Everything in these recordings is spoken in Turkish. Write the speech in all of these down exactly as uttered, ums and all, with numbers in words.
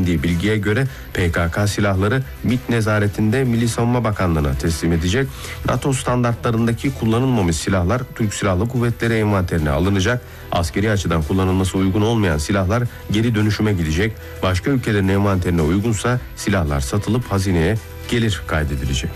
edindiği bilgiye göre P K K silahları MİT nezaretinde Milli Savunma Bakanlığı'na teslim edecek. NATO standartlarındaki kullanılmamış silahlar Türk Silahlı Kuvvetleri envanterine alınacak. Askeri açıdan kullanılması uygun olmayan silahlar geri dönüşüme gidecek. Başka ülkelerin envanterine uygunsa silahlar satılıp hazineye gelir kaydedilecek.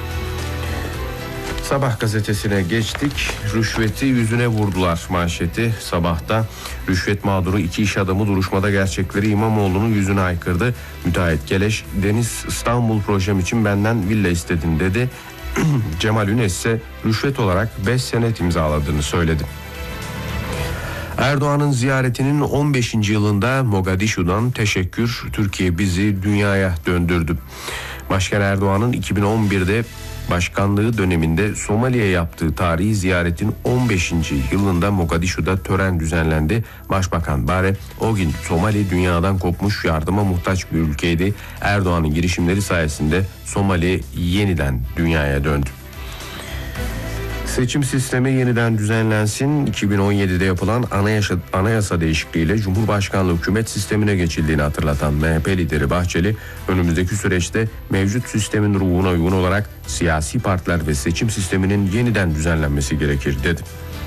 Sabah gazetesine geçtik. Rüşveti yüzüne vurdular manşeti Sabah'ta. Rüşvet mağduru iki iş adamı duruşmada gerçekleri İmamoğlu'nun yüzüne haykırdı. Müteahhit Keleş, Deniz İstanbul projem için benden villa istedin dedi. Cemal Ünes ise rüşvet olarak beş senet imzaladığını söyledi. Erdoğan'ın ziyaretinin on beşinci yılında Mogadishu'dan teşekkür, Türkiye bizi dünyaya döndürdü. Başkan Erdoğan'ın iki bin on birde başkanlığı döneminde Somali'ye yaptığı tarihi ziyaretin on beşinci yılında Mogadishu'da tören düzenlendi. Başbakan Bare o gün Somali dünyadan kopmuş, yardıma muhtaç bir ülkeydi. Erdoğan'ın girişimleri sayesinde Somali yeniden dünyaya döndü. Seçim sistemi yeniden düzenlensin. iki bin on yedide yapılan anayasa, anayasa değişikliğiyle Cumhurbaşkanlığı hükümet sistemine geçildiğini hatırlatan M H P lideri Bahçeli, önümüzdeki süreçte mevcut sistemin ruhuna uygun olarak siyasi partiler ve seçim sisteminin yeniden düzenlenmesi gerekir dedi.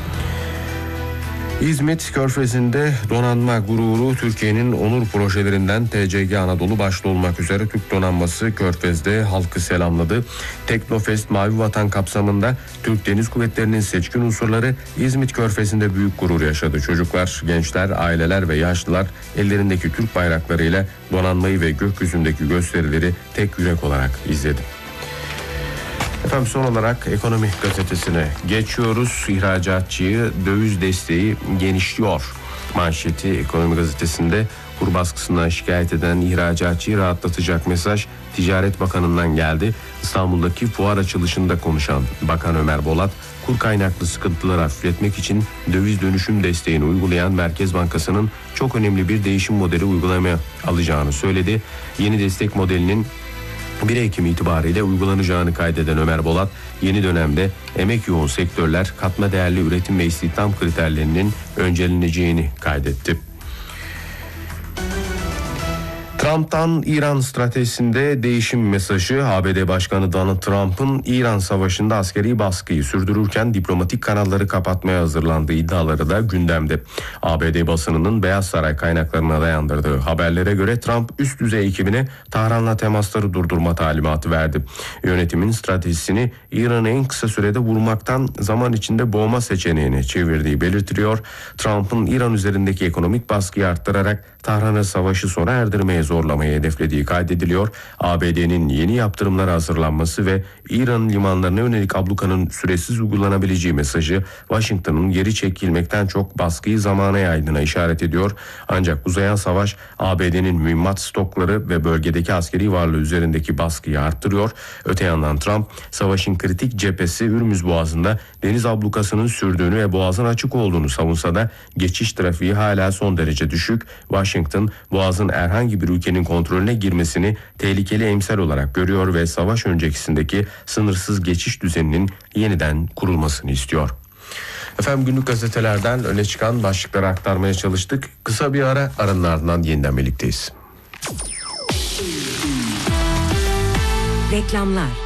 İzmit Körfezi'nde donanma gururu Türkiye'nin onur projelerinden T C G Anadolu başta olmak üzere Türk donanması Körfez'de halkı selamladı. Teknofest Mavi Vatan kapsamında Türk Deniz Kuvvetleri'nin seçkin unsurları İzmit Körfezi'nde büyük gurur yaşadı. Çocuklar, gençler, aileler ve yaşlılar ellerindeki Türk bayraklarıyla donanmayı ve gökyüzündeki gösterileri tek yürek olarak izledi. Efendim son olarak Ekonomi Gazetesi'ne geçiyoruz. İhracatçıyı döviz desteği genişliyor manşeti Ekonomi Gazetesi'nde. Kur baskısından şikayet eden ihracatçıyı rahatlatacak mesaj Ticaret Bakanı'ndan geldi. İstanbul'daki fuar açılışında konuşan Bakan Ömer Bolat, kur kaynaklı sıkıntıları hafifletmek için döviz dönüşüm desteğini uygulayan Merkez Bankası'nın çok önemli bir değişim modeli uygulamaya alacağını söyledi. Yeni destek modelinin bir Ekim itibariyle uygulanacağını kaydeden Ömer Bolat, yeni dönemde emek yoğun sektörler, katma değerli üretim ve istihdam kriterlerinin önceleneceğini kaydetti. Trump'tan İran stratejisinde değişim mesajı. A B D Başkanı Donald Trump'ın İran savaşında askeri baskıyı sürdürürken diplomatik kanalları kapatmaya hazırlandığı iddiaları da gündemde. A B D basınının Beyaz Saray kaynaklarına dayandırdığı haberlere göre Trump üst düzey ekibine Tahran'la temasları durdurma talimatı verdi. Yönetimin stratejisini İran'ı en kısa sürede vurmaktan zaman içinde boğma seçeneğine çevirdiği belirtiliyor. Trump'ın İran üzerindeki ekonomik baskıyı arttırarak Tahran'a savaşı sona erdirmeye zorlamayı hedeflediği kaydediliyor. A B D'nin yeni yaptırımlara hazırlanması ve İran'ın limanlarına yönelik ablukanın süresiz uygulanabileceği mesajı Washington'un geri çekilmekten çok baskıyı zamana yaydığına işaret ediyor. Ancak uzayan savaş A B D'nin mühimmat stokları ve bölgedeki askeri varlığı üzerindeki baskıyı arttırıyor. Öte yandan Trump, savaşın kritik cephesi Hürmüz Boğazı'nda deniz ablukasının sürdüğünü ve boğazın açık olduğunu savunsa da geçiş trafiği hala son derece düşük. Washington, boğazın herhangi bir ülkenin kontrolüne girmesini tehlikeli emsal olarak görüyor ve savaş öncesindeki sınırsız geçiş düzeninin yeniden kurulmasını istiyor. Efendim günlük gazetelerden öne çıkan başlıkları aktarmaya çalıştık. Kısa bir ara, aranın ardından yeniden birlikteyiz. Reklamlar.